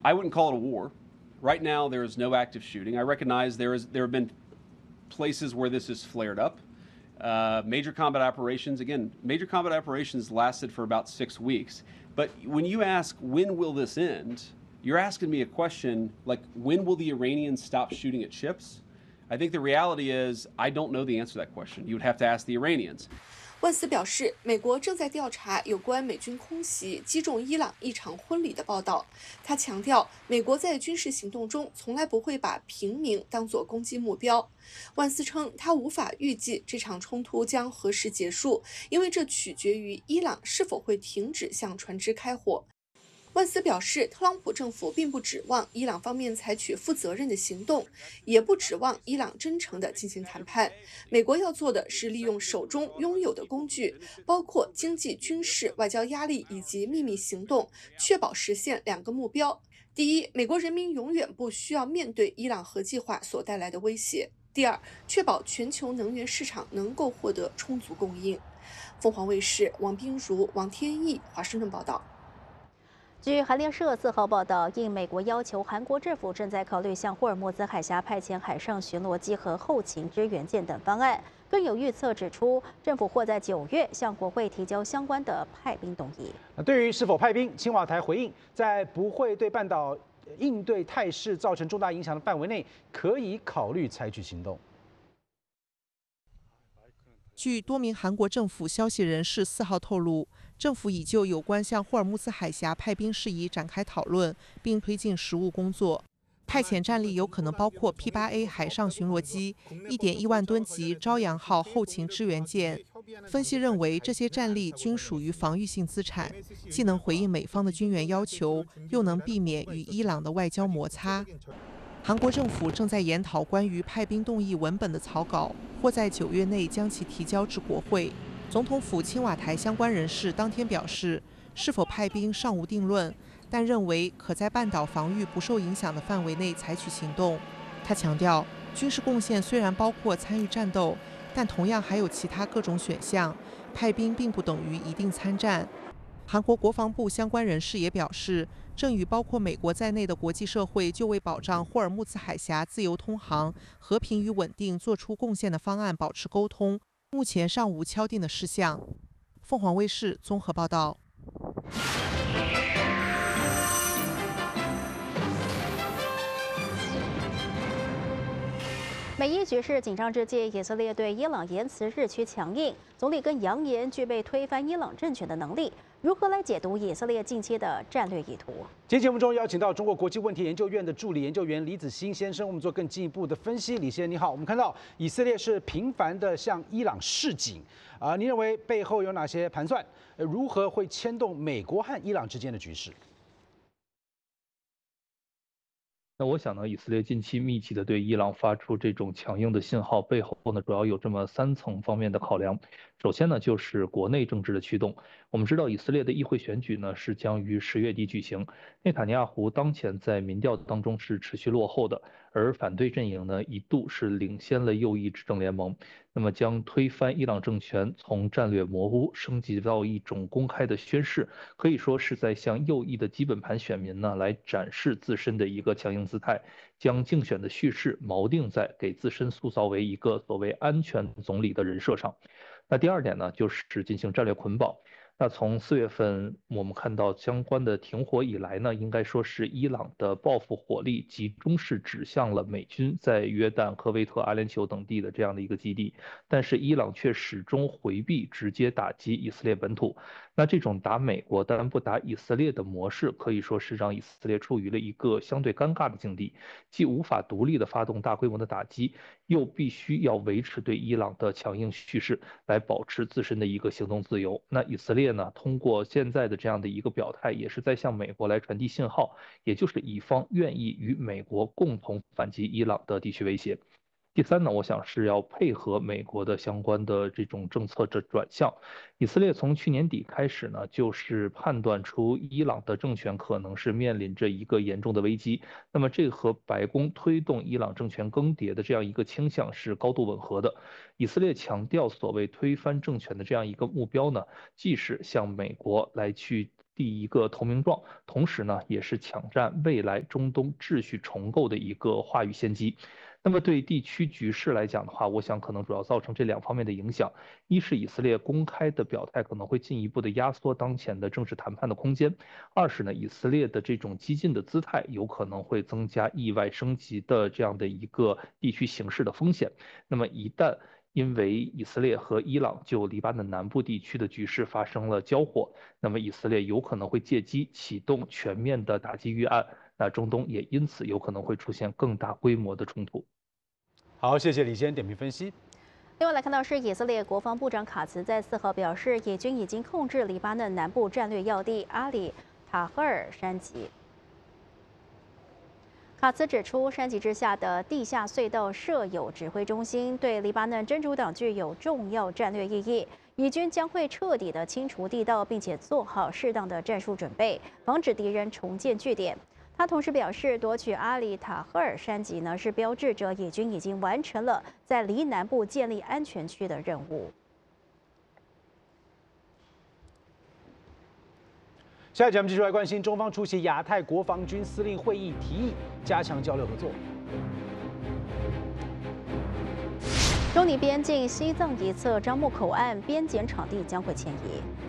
I wouldn't call it a war. Right now, there is no active shooting. I recognize there have been places where this has flared up. Major combat operations, again, major combat operations lasted for about 6 weeks. But when you ask, when will this end? You're asking me a question like, when will the Iranians stop shooting at ships? I think the reality is, I don't know the answer to that question. You would have to ask the Iranians. 万斯表示，美国正在调查有关美军空袭击中伊朗一场婚礼的报道。他强调，美国在军事行动中从来不会把平民当作攻击目标。万斯称，他无法预计这场冲突将何时结束，因为这取决于伊朗是否会停止向船只开火。万斯表示，特朗普政府并不指望伊朗方面采取负责任的行动，也不指望伊朗真诚地进行谈判。美国要做的是利用手中拥有的工具，包括经济、军事、外交压力以及秘密行动，确保实现2个目标：第一，美国人民永远不需要面对伊朗核计划所带来的威胁；第二，确保全球能源市场能够获得充足供应。凤凰卫视王冰如、王天意华盛顿报道。 据韩联社4号报道，应美国要求，韩国政府正在考虑向霍尔木兹海峡派遣海上巡逻机和后勤支援舰等方案。更有预测指出，政府或在9月向国会提交相关的派兵动议。 对于是否派兵，青瓦台回应，在不会对半岛应对态势造成重大影响的范围内，可以考虑采取行动。 据多名韩国政府消息人士4号透露，政府已就有关向霍尔木兹海峡派兵事宜展开讨论，并推进实务工作。派遣战力有可能包括 P8A 海上巡逻机、1.1万吨级朝阳号后勤支援舰。分析认为，这些战力均属于防御性资产，既能回应美方的军援要求，又能避免与伊朗的外交摩擦。韩国政府正在研讨关于派兵动议文本的草稿，或在9月内将其提交至国会。总统府青瓦台相关人士当天表示，是否派兵尚无定论，但认为可在半岛防御不受影响的范围内采取行动。他强调，军事贡献虽然包括参与战斗，但同样还有其他各种选项，派兵并不等于一定参战。韩国国防部相关人士也表示，正与包括美国在内的国际社会就为保障霍尔木兹海峡自由通航、和平与稳定做出贡献的方案保持沟通，目前尚无敲定的事项。凤凰卫视综合报道。 美伊局势紧张之际，以色列对伊朗言辞日趋强硬，总理更扬言具备推翻伊朗政权的能力。如何来解读以色列近期的战略意图？ 今天节目中邀请到中国国际问题研究院的助理研究员李子欣先生，我们做更进一步的分析。李先生你好，我们看到以色列是频繁的向伊朗示警您认为背后有哪些盘算？如何会牵动美国和伊朗之间的局势？ 那我想呢，以色列近期密集的对伊朗发出这种强硬的信号，背后呢主要有这么3层方面的考量。首先呢，就是国内政治的驱动。我们知道，以色列的议会选举呢是将于10月底举行。内塔尼亚胡当前在民调当中是持续落后的，而反对阵营呢一度是领先了右翼执政联盟。那么将推翻伊朗政权从战略模糊升级到一种公开的宣示，可以说是在向右翼的基本盘选民呢来展示自身的一个强硬姿态，将竞选的叙事锚定在给自身塑造为一个所谓安全总理的人设上。那第2点呢，就是进行战略捆绑。那从4月份我们看到相关的停火以来呢，应该说是伊朗的报复火力集中是指向了美军在约旦、科威特、阿联酋等地的这样的一个基地，但是伊朗却始终回避直接打击以色列本土。那这种打美国但不打以色列的模式，可以说是让以色列处于了一个相对尴尬的境地，既无法独立的发动大规模的打击，又必须要维持对伊朗的强硬叙事，来保持自身的一个行动自由。那以色列呢，通过现在的这样的一个表态，也是在向美国来传递信号，也就是以方愿意与美国共同反击伊朗的地区威胁。第3呢，我想是要配合美国的相关的这种政策的转向。以色列从去年底开始呢，就是判断出伊朗的政权可能是面临着一个严重的危机。那么这和白宫推动伊朗政权更迭的这样一个倾向是高度吻合的。以色列强调所谓推翻政权的这样一个目标呢，既是向美国来去第一个投名状，同时呢，也是抢占未来中东秩序重构的一个话语先机。那么对地区局势来讲的话，我想可能主要造成这2方面的影响：一是以色列公开的表态可能会进一步的压缩当前的政治谈判的空间；二是呢，以色列的这种激进的姿态有可能会增加意外升级的这样的一个地区形势的风险。那么一旦因为以色列和伊朗就黎巴嫩南部地区的局势发生了交火，那么以色列有可能会借机启动全面的打击预案，那中东也因此有可能会出现更大规模的冲突。 好，谢谢李先点评分析。 另外来看到是以色列国防部长卡茨在4号表示，以军已经控制黎巴嫩南部战略要地阿里塔赫尔山脊。卡茨指出，山脊之下的地下隧道设有指挥中心，对黎巴嫩真主党具有重要战略意义。以军将会彻底的清除地道，并且做好适当的战术准备，防止敌人重建据点。他同时表示，夺取阿里塔赫尔山脊呢，是标志着以军已经完成了在黎南部建立安全区的任务。 下一节我们继续来关心中方出席亚太国防军司令会议，提议加强交流合作。 中尼边境西藏一侧樟木口岸边检场地将会迁移。